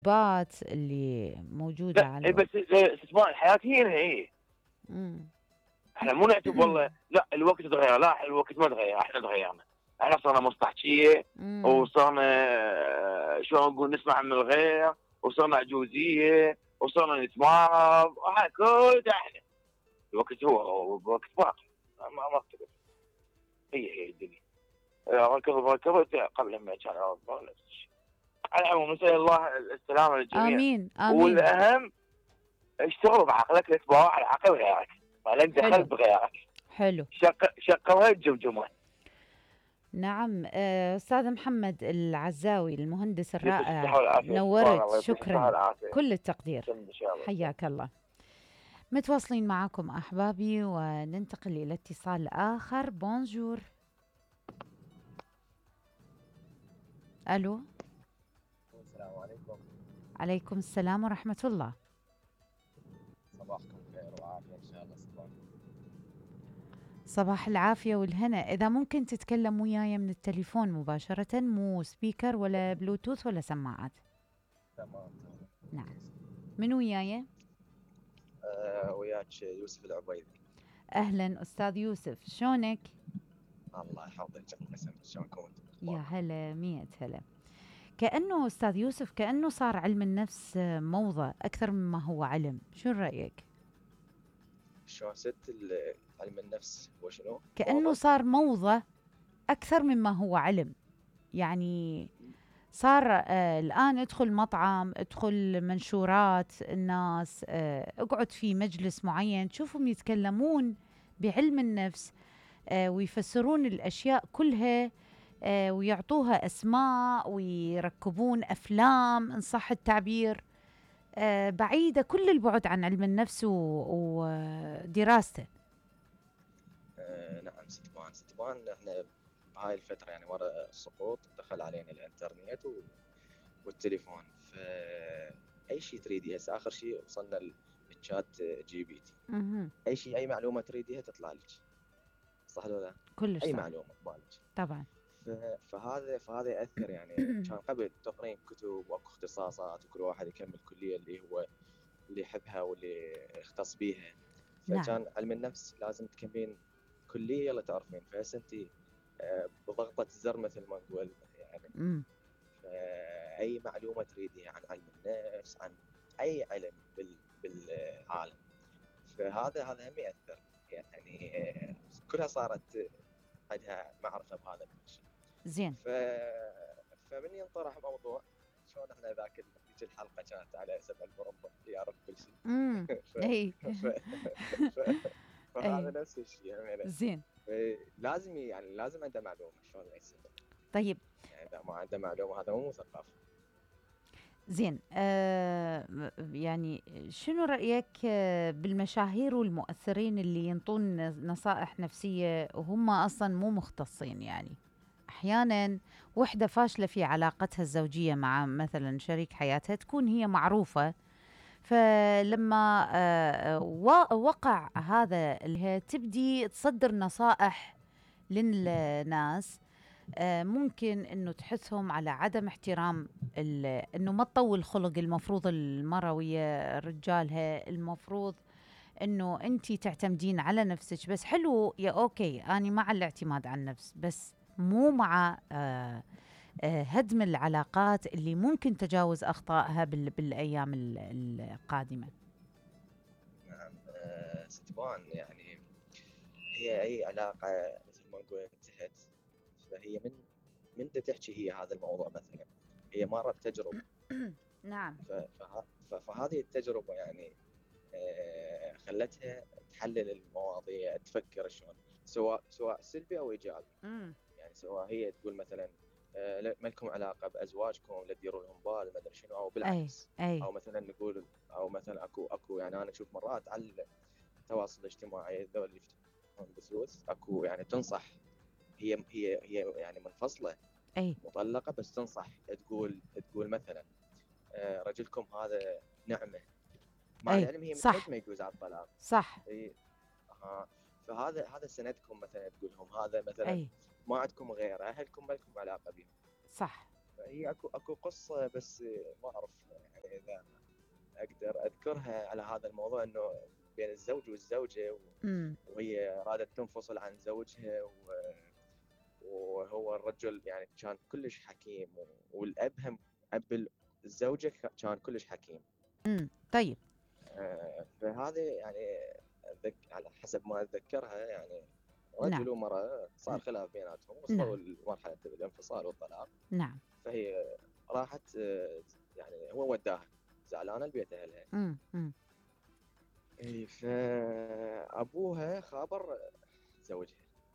بات اللي موجودة لا على بس استثمار الحياه هي. إمم. احنا مو نعتب والله لا الوقت تغير، لا الوقت ما تغير، احنا تغيرنا. احنا صرنا مصلحجيه، إمم. وصرنا شلون نقول نسمع من الغير، وصرنا عجوزيه، وصرنا نتمارض، كل ده احنا. الوقت هو الوقت باقي، ما اختلف. هي الدنيا ركضت قبل ما كان نفس الشيء. على العموم نسال الله السلامه للجميع. آمين، آمين. والاهم اشتغل بعقلك، لا تباوع على عقل غيرك، ما لك دخل حلو، بغيرك. حلو. شغلها الجمجمه. نعم، أستاذ محمد العزاوي المهندس يعطيك الرائع، الصحة والعافية، سبحان نورت، الله، يعطيك الصحة شكرا، والعافية. كل التقدير. إن شاء الله. حياك الله. متواصلين معكم أحبابي وننتقل إلى اتصال آخر. بونجور. ألو. السلام عليكم. عليكم السلام ورحمة الله. صباحكم خير وعافية إن شاء الله. صباح العافية والهنا. إذا ممكن تتكلم وياي من التليفون مباشرة، مو سبيكر ولا بلوتوث ولا سماعات. تمام. نعم. من وياي؟ وياك يوسف العبيدي. أهلا أستاذ يوسف، شلونك؟ الله يحفظك، الله يسلمك، شلونكم انتم؟ يا هلا، مية هلا. كأنه أستاذ يوسف، كأنه صار علم النفس موضة أكثر مما هو علم، شو رأيك؟ شلون علم النفس هو شنو؟ كأنه موضة؟ صار موضة أكثر مما هو علم. يعني صار الآن ادخل مطعم، ادخل منشورات الناس، اقعد في مجلس معين تشوفهم يتكلمون بعلم النفس، ويفسرون الأشياء كلها، ويعطوها أسماء ويركبون أفلام إن صح التعبير، بعيدة كل البعد عن علم النفس ودراسته. نعم. ستبان احنا بهاي الفترة يعني ورا السقوط دخل علينا الانترنت والتليفون، فأي شيء تريديه هسه آخر شيء وصلنا الشات جي بي تي. أي شيء، أي معلومة تريديها تطلع لك، صح ولا لا؟ كلش أي صح. معلومة ببالك. طبعا. فهذا يأثر يعني. كان قبل تقرين كتب واكو اختصاصات وكل واحد يكمل كلية اللي يحبها واللي يختص بيها. نعم. فكان علم النفس لازم تكملين كلية يلا تعرفين. فهسه انت بضغطة زر مثل ما نقول يعني. أي معلومة تريديها عن علم النفس، عن أي علم بالعالم، فهذا هم يأثر يعني. كلها صارت عندها معرفة بهذا الشيء. زين. فمن ينطرح موضوع شلون احنا ذيك الحلقة كانت على 7 المربع يعرف كل شيء. اي. فهذا نفس الشيء يعني. زين. لازم عنده معلومة شلون يصير. طيب. يعني إذا ما عنده معلومة هذا مو مثقف. زين. يعني شنو رأيك بالمشاهير والمؤثرين اللي ينطون نصائح نفسية وهم أصلا مو مختصين؟ يعني أحيانا وحدة فاشلة في علاقتها الزوجية مع مثلا شريك حياتها تكون هي معروفة، فلما وقع هذا اللي هي تبدي تصدر نصائح للناس، ممكن انه تحثهم على عدم احترام انه ما تطول خلق. المفروض المرأة ويا رجالها المفروض انه انتي تعتمدين على نفسك بس. حلو يا اوكي، اني مع الاعتماد على النفس، بس مو مع هدم العلاقات اللي ممكن تجاوز اخطائها بالايام القادمة. نعم. ستبان يعني هي أي علاقة مثل ما نقول انتهت، فهي من تحكي هي هذا الموضوع مثلا هي مرت تجربة. نعم. فهذه التجربة يعني خلتها تحلل المواضيع، تفكر شلون، سواء سلبي أو إيجابي. يعني سواء هي تقول مثلا ما لكم علاقة بأزواجكم، لا تديروا لهم بال، ما أدري شنو، أو بالعكس. أي. أو مثلا نقول، أو مثلا أكو يعني أنا أشوف مرات على التواصل الاجتماعي ذول اللي يفتحون بثوث أكو يعني تنصح. هي يعني منفصلة، أي. مطلقة، بس تنصح. تقول مثلا رجلكم هذا نعمة، مع أي. العلم هي صح. متندمة يجوز على الطلاق. صح. فهذا سندكم مثلا، تقول لهم هذا مثلا أي. ما عندكم غيره، أهلكم ما لكم علاقة بهم. صح. هي اكو قصه، بس ما اعرف يعني اذا اقدر اذكرها على هذا الموضوع، انه بين الزوج والزوجه، وهي رادت تنفصل عن زوجها، وهو الرجل يعني كان كلش حكيم، والاب هم اب الزوجه كان كلش حكيم. طيب. فهذه يعني على حسب ما اتذكرها يعني رجل نعم. ومرأة صار خلاف بيناتهم، وصلوا لمرحلة الانفصال والطلاق. نعم. فهي راحت يعني هو وداها زعلانة لبيت أهلها. اي، فأبوها خابر زوجها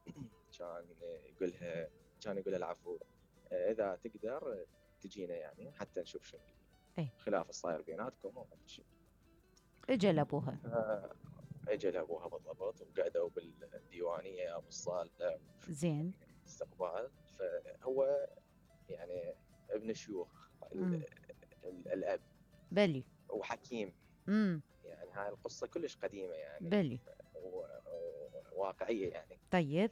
كان يقول لها العفو، إذا تقدر تجينا يعني حتى نشوف شو الخلاف الصاير بيناتكم وما شيء. اجى لابوها. اجى لابوها بالضبط، وقعدوا بالديوانيه ابو الصاله زين استقبال. فهو يعني ابن شيوخ الاب بلي وحكيم. يعني هاي القصه كلش قديمه يعني بلي واقعيه يعني. طيب.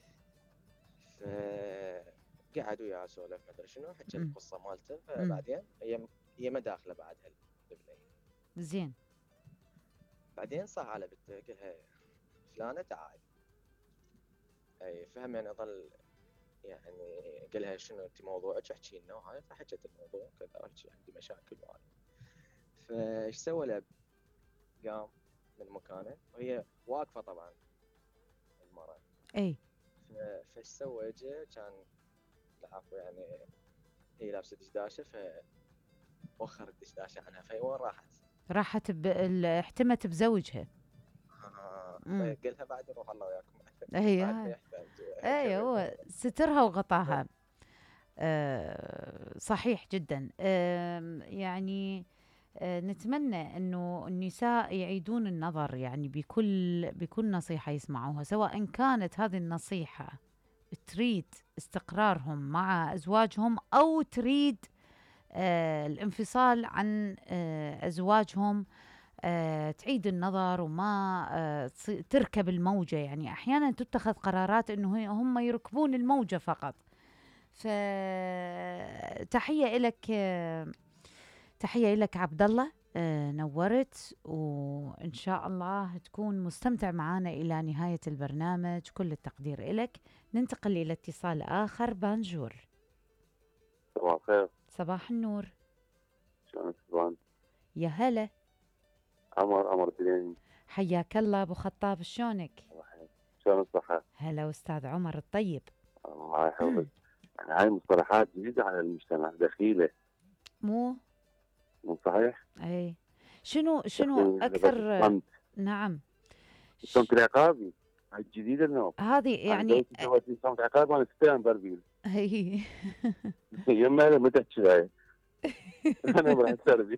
قعدوا يا سولف ما ادري شنو، حكى القصه مالته. فبعدين هي ما داخله بعدها البنيه. زين. بعدين صح على بنته قالها فلانه تعالي. اي فهم يعني ظل يعني قالها شنو انت موضوعك احكي لنا وهاي. فحكت الموضوع كذا، عندي مشاكل وهاي. فايش سوى الاب؟ قام من مكانه وهي واقفه طبعا المراه. اي فايش سوى؟ اجى كان العفو يعني هي لابسه دشداشه، فوخر الدشداشه عنها. فهي وين راحت احتمت بزوجها. فقالها بعد نروح الله وياكم. اي هو سترها وغطاها. صحيح جدا. يعني نتمنى انه النساء يعيدون النظر يعني بكل نصيحة يسمعوها، سواء كانت هذه النصيحة تريد استقرارهم مع ازواجهم او تريد الانفصال عن ازواجهم. تعيد النظر وما تركب الموجة. يعني أحيانا تتخذ قرارات أنه هم يركبون الموجة فقط. فتحية لك عبد الله، نورت، وإن شاء الله تكون مستمتع معنا إلى نهاية البرنامج. كل التقدير لك. ننتقل إلى اتصال آخر. بانجور. صباح الخير. صباح النور. شلونك سبحان؟ يا هلا. عمر الدليني. حياك الله ابو خطاب، شلونك؟ شلون الصحة؟ هلا استاذ عمر الطيب. الله يحفظك. يعني هاي مصطلحات جديدة على المجتمع، دخيلة. مو صحيح؟ اي. شنو اكثر؟ نعم. صمت العقابي هاي الجديدة النوم. هذه يعني صمت عقابي انا ستان بربيل. اي يما ما تحكي هاي. انا راح تربي.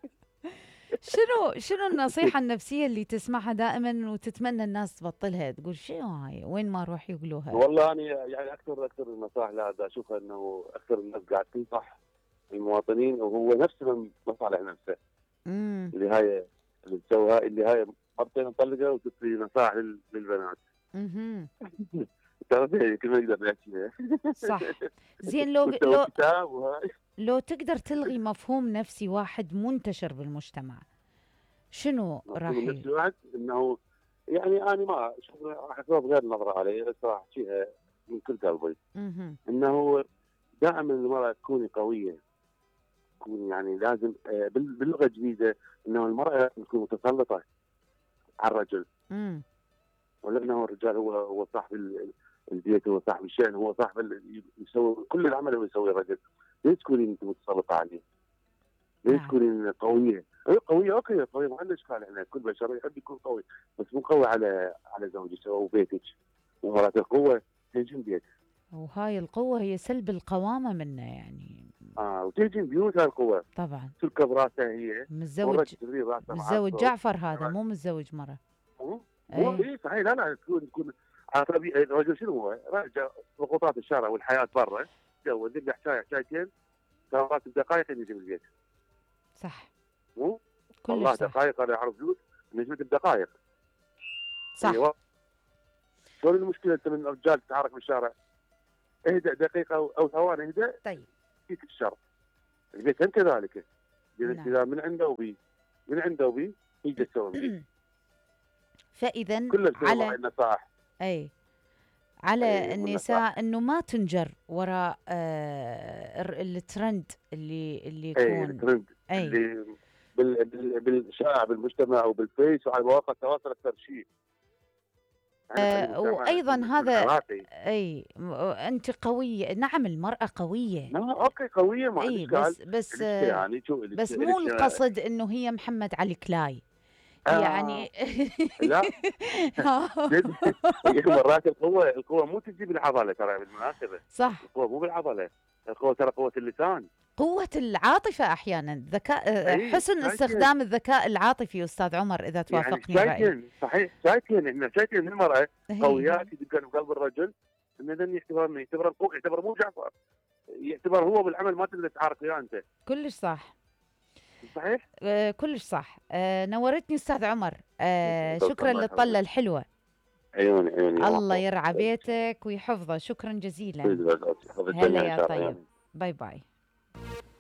شنو النصيحة النفسية اللي تسمعها دائما وتتمنى الناس تبطلها؟ تقول شنو هاي؟ وين ما اروح يقولوها. والله انا يعني اكثر النصائح لا اشوفها انه اكثر الناس قاعد تنصح المواطنين وهو نفسه مصالح نفسه. اللي هاي اللي تسويها، اللي هاي مرتين مطلقه وتعطي نصائح للبنات. تعرفي كل ما يقدر يحكيها. صح. زين لو تقدر تلغي مفهوم نفسي واحد منتشر بالمجتمع، شنو راح نفسي واحد؟ انه يعني انا ما راح اشوف غير نظره عليه، بس راح احكيها من كل قلبي. انه دائما المراه تكون قويه، تكون يعني لازم باللغه الجديده انه المراه تكون متسلطه على الرجل. ولا انه الرجال هو صاحب البيت، هو صاحب الشأن، هو صاحب يسوي كل العمل اللي يسويه الرجل. ليش تكونين انت متسلطه عليه؟ ليش تكونين قويه؟ قويه اوكي، قويه ما عندنا اشكال، احنا كل بشر يحب يكون قوي، بس مو قوي على زوجك او بيتك. ومرات القوه تهجم بيتك، وهاي القوه هي سلب القوامه منه يعني. وتهجم بيوت. هاي القوه طبعا تركب براسها هي. متزوج جعفر هذا، مو متزوج مره. اي صحيح. لا تكون على طبيعي. الرجل شنو هو؟ راجع ضغوطات الشارع والحياه برا، تزوج اللي حكايتين ثلاث دقائق يجي البيت. صح. مو والله دقائق انا اعرف بيوت نجمت بدقائق. صح. ايوه. شلون المشكله انت من الرجال تتحرك بالشارع؟ اهدأ دقيقه او ثواني، اهدأ. طيب فيك الشر. البيت هم كذلك. نعم. اذا من عنده وبي يجي تسوي. فاذا كل على النصائح على النساء انه ما تنجر وراء الترند اللي يكون الترند اللي بالشائع بالمجتمع وبالفيس وعلى مواقع التواصل اكثر شيء. وايضا هذا انت قويه. نعم المراه قويه. اوكي قويه ما عندي اشكال. بس يعني بس مو القصد انه هي محمد علي كلاي يعني. لا مرات القوه مو تجي بالعضله ترى بالمناسبه. صح. القوه مو بالعضله، القوه ترى قوه اللسان، قوة العاطفة أحيانا، ذكاء، حسن استخدام الذكاء العاطفي أستاذ عمر إذا توافقني يعني صحيح. شايفين إن المرأة قويات يدقن بقلب الرجل، إنه يعتبر القوة، يعتبر مو جعفر، يعتبر هو بالعمل ما تقدر تعارك وياه أنت. كلش صح. صحيح؟ كلش صح. نورتني أستاذ عمر. شكرا للطلة الحلوة. عيوني الله يرعى بيتك ويحفظه. شكرا جزيلا. هلا يا طيب. باي باي.